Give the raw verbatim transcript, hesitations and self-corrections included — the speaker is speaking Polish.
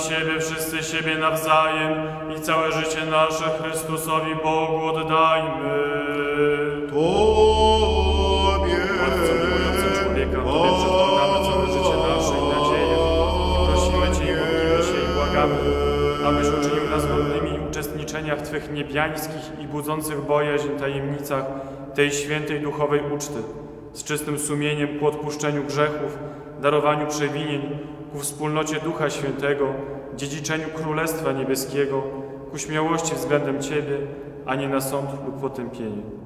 siebie, wszyscy siebie nawzajem i całe życie nasze Chrystusowi Bogu oddajmy. Tobie, Bardzo miłujący człowieka, Tobie przedkładamy całe życie nasze i nadzieję. I prosimy Cię i modlimy się i błagamy, abyś uczynił nas godnymi uczestniczenia w Twych niebiańskich i budzących bojaźń tajemnicach tej świętej duchowej uczty, z czystym sumieniem ku odpuszczeniu grzechów, darowaniu przewinień, ku wspólnocie Ducha Świętego, dziedziczeniu Królestwa Niebieskiego, ku śmiałości względem Ciebie, a nie na sąd lub potępienie.